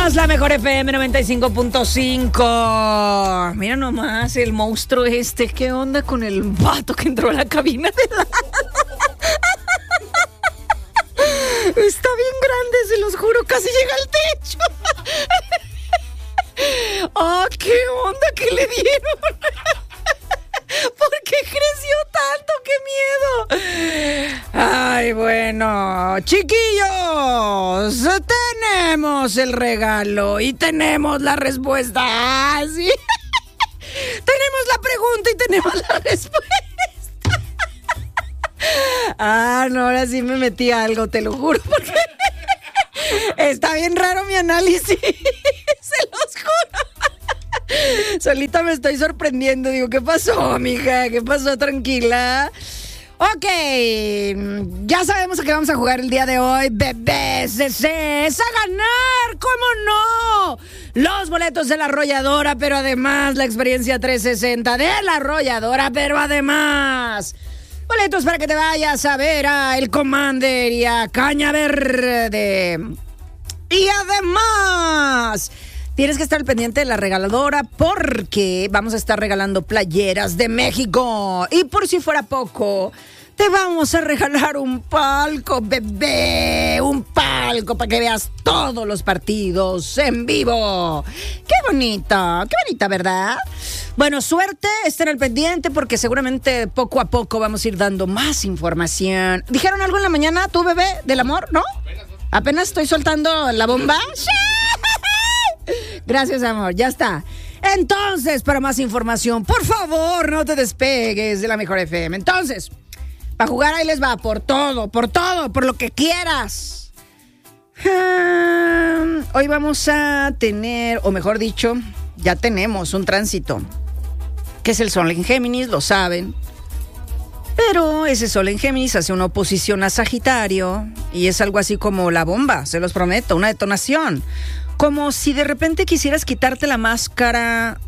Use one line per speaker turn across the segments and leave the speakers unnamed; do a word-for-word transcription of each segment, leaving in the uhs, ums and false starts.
Somos la mejor F M noventa y cinco punto cinco. Mira nomás el monstruo este. ¿Qué onda con el vato que entró a la cabina de la... Está bien grande, se los juro, casi llega al techo. ¡Ah, oh, qué onda que le dieron! ¿Por qué creció tanto? ¡Qué miedo! Ay, bueno, chiquillos, tenemos el regalo y tenemos la respuesta. Ah, sí. Tenemos la pregunta y tenemos la respuesta. Ah, no, ahora sí me metí a algo, te lo juro, porque está bien raro mi análisis. Se los juro. Solita me estoy sorprendiendo. Digo, ¿qué pasó, mija? ¿Qué pasó? Tranquila. Ok, ya sabemos a qué vamos a jugar el día de hoy, bebés. Es a ganar, ¿cómo no? Los boletos de la Arrolladora, pero además la experiencia trescientos sesenta de la Arrolladora, pero además... boletos para que te vayas a ver a El Commander y a Caña Verde. Y además, tienes que estar pendiente de la regaladora porque vamos a estar regalando playeras de México. Y por si fuera poco, te vamos a regalar un palco, bebé. Un palco para que veas todos los partidos en vivo. ¡Qué bonito! ¡Qué bonita, ¿verdad? Bueno, suerte, estén al pendiente porque seguramente poco a poco vamos a ir dando más información. ¿Dijeron algo en la mañana, tú, bebé, del amor, no? Apenas estoy soltando la bomba. Gracias, amor, ya está. Entonces, para más información, por favor, no te despegues de la mejor F M. Entonces, para jugar ahí les va, por todo, por todo, por lo que quieras. Um, hoy vamos a tener, o mejor dicho, ya tenemos un tránsito, que es el Sol en Géminis, lo saben. Pero ese Sol en Géminis hace una oposición a Sagitario y es algo así como la bomba, se los prometo, una detonación. Como si de repente quisieras quitarte la máscara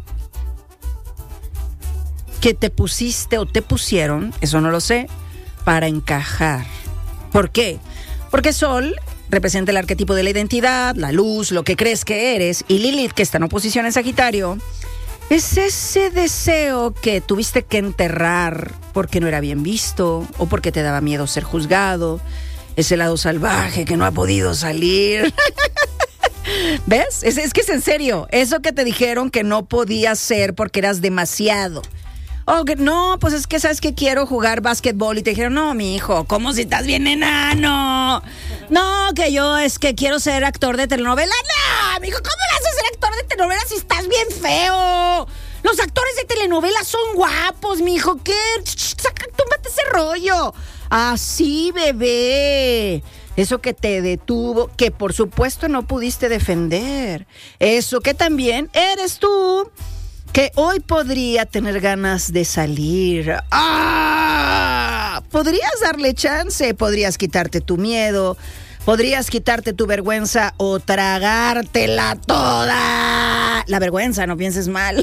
que te pusiste o te pusieron, eso no lo sé, para encajar. ¿Por qué? Porque Sol representa el arquetipo de la identidad, la luz, lo que crees que eres, y Lilith, que está en oposición en Sagitario, es ese deseo que tuviste que enterrar porque no era bien visto o porque te daba miedo ser juzgado, ese lado salvaje que no ha podido salir. ¿Ves? Es, es que es en serio, eso que te dijeron que no podías ser porque eras demasiado. Oh, que no, pues es que sabes que quiero jugar básquetbol y te dijeron, no, mi hijo, ¿cómo si estás bien enano? No, que yo es que quiero ser actor de telenovela. No, mi hijo, ¿cómo vas a ser actor de telenovela si estás bien feo? Los actores de telenovela son guapos, mi hijo. ¿Qué? Saca, túmbate ese rollo. Así, bebé. Eso que te detuvo, que por supuesto no pudiste defender. Eso que también eres tú, que hoy podría tener ganas de salir. ¡Ah! Podrías darle chance, podrías quitarte tu miedo, podrías quitarte tu vergüenza o tragártela toda. La vergüenza, no pienses mal.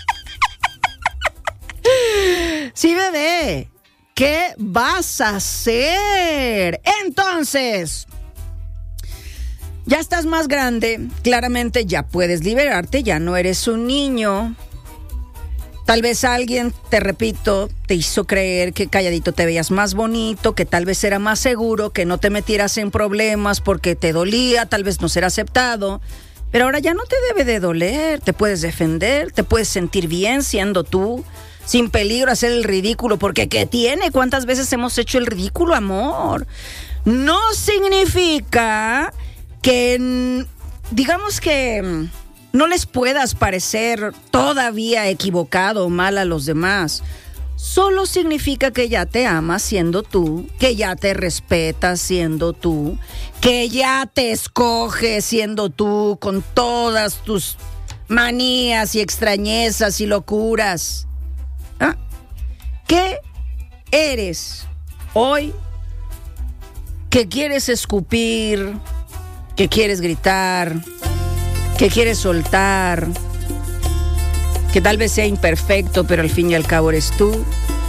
Sí, bebé, ¿qué vas a hacer? Entonces, ya estás más grande, claramente ya puedes liberarte, ya no eres un niño. Tal vez alguien, te repito, te hizo creer que calladito te veías más bonito, que tal vez era más seguro, que no te metieras en problemas porque te dolía, tal vez no ser aceptado. Pero ahora ya no te debe de doler, te puedes defender, te puedes sentir bien siendo tú, sin peligro hacer el ridículo, porque ¿qué tiene? ¿Cuántas veces hemos hecho el ridículo, amor? No significa que, digamos que no les puedas parecer todavía equivocado o mal a los demás. Solo significa que ya te amas siendo tú, que ya te respetas siendo tú, que ya te escoges siendo tú con todas tus manías y extrañezas y locuras. ¿Ah? ¿Qué eres hoy que quieres escupir, que quieres gritar, que quieres soltar, que tal vez sea imperfecto, pero al fin y al cabo eres tú?